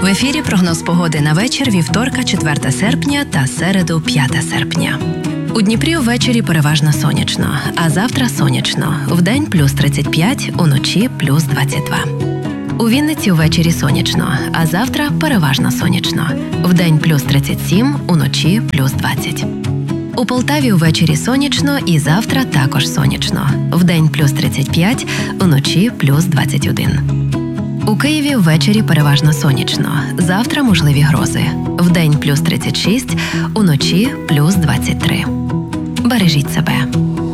В ефірі прогноз погоди на вечір вівторка 4 серпня та середу 5 серпня. У Дніпрі увечері переважно сонячно, а завтра сонячно. Вдень плюс 35, уночі плюс 22. У Вінниці увечері сонячно, а завтра переважно сонячно. Вдень плюс 37, уночі плюс 20. У Полтаві увечері сонячно і завтра також сонячно. Вдень плюс 35, уночі плюс 21. У Києві ввечері переважно сонячно. Завтра можливі грози. Вдень плюс 36, уночі плюс 23. Бережіть себе.